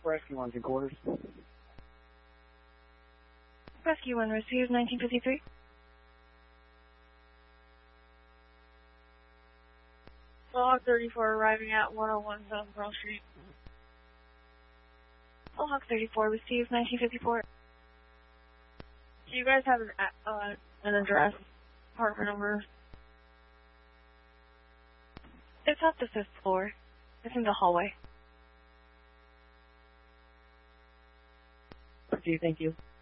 Rescue 1 to quarters. Rescue 1 received 1953. Hawk 34 arriving at 101 South Pearl Street. Hawk 34 received 1954. Do you guys have an address, apartment number? It's up the 5th floor. It's in the hallway. Okay, thank you.